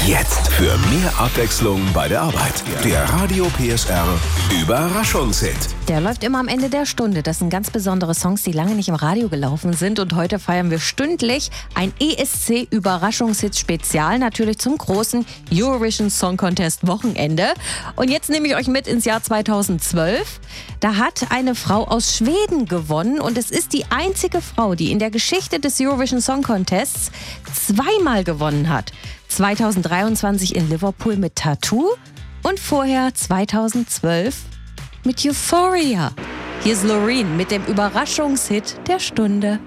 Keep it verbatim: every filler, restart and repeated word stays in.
Jetzt für mehr Abwechslung bei der Arbeit. Der Radio P S R Überraschungshit. Der läuft immer am Ende der Stunde. Das sind ganz besondere Songs, die lange nicht im Radio gelaufen sind. Und heute feiern wir stündlich ein E S C-Überraschungshit-Spezial. Natürlich zum großen Eurovision Song Contest Wochenende. Und jetzt nehme ich euch mit ins Jahr zweitausendzwölf. Da hat eine Frau aus Schweden gewonnen. Und es ist die einzige Frau, die in der Geschichte des Eurovision Song Contests zweimal gewonnen hat. zweitausenddreiundzwanzig in Liverpool mit Tattoo und vorher zweitausendzwölf mit Euphoria. Hier ist Loreen mit dem Überraschungshit der Stunde.